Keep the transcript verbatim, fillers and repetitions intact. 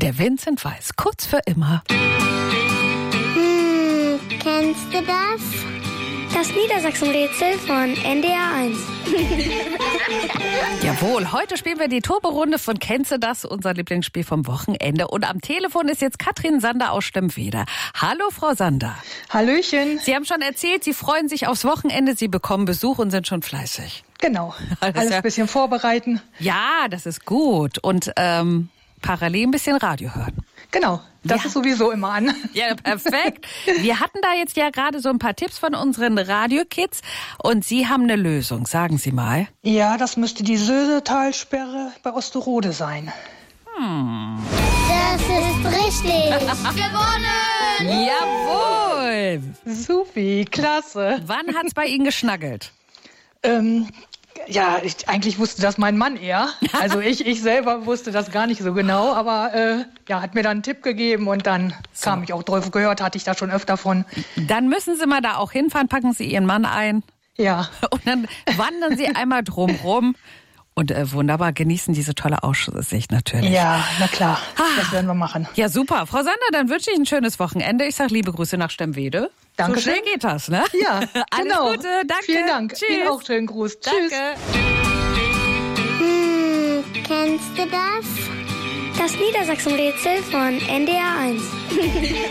Der Vincent Weiss, kurz für immer. Hm, kennst du das? Das Niedersachsen-Rätsel von N D R eins. Jawohl, heute spielen wir die Turbo-Runde von Kennst du das, unser Lieblingsspiel vom Wochenende. Und am Telefon ist jetzt Katrin Sander aus Stemmwede. Hallo, Frau Sander. Hallöchen. Sie haben schon erzählt, Sie freuen sich aufs Wochenende, Sie bekommen Besuch und sind schon fleißig. Genau, Alles alles ja- ein bisschen vorbereiten. Ja, das ist gut. Und ähm, parallel ein bisschen Radio hören. Genau, das Ja. ist sowieso immer an. Ja, perfekt. Wir hatten da jetzt ja gerade so ein paar Tipps von unseren Radio-Kids und Sie haben eine Lösung. Sagen Sie mal. Ja, das müsste die Sösetalsperre bei Osterode sein. Das ist richtig. Gewonnen! Jawohl. Supi, klasse. Wann hat's bei Ihnen geschnackelt? Ähm, ja, ich, eigentlich wusste das mein Mann eher. Also ich, ich selber wusste das gar nicht so genau, aber äh, ja, hat mir dann einen Tipp gegeben und dann kam ich auch drauf gehört, hatte ich da schon öfter von. Dann müssen Sie mal da auch hinfahren, packen Sie Ihren Mann ein Ja, und dann wandern Sie einmal drumrum und äh, wunderbar genießen diese tolle Aussicht natürlich. ja, na klar, das werden wir machen. Ja, super. Frau Sander, dann wünsche ich ein schönes Wochenende. Ich sage liebe Grüße nach Stemmwede. Dankeschön. So schnell geht das, ne? Ja, Alles genau. Gute, danke. Vielen Dank. Tschüss. Ihnen auch schönen Gruß. Tschüss. Danke. Hm, kennst du das? Das Niedersachsen-Rätsel von N D R eins.